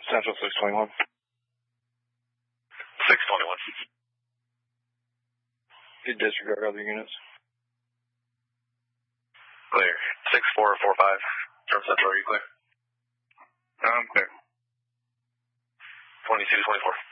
Central 621. 621. You disregard other units. Clear. 6445. From Central, are you clear? I'm clear. 22 to 24.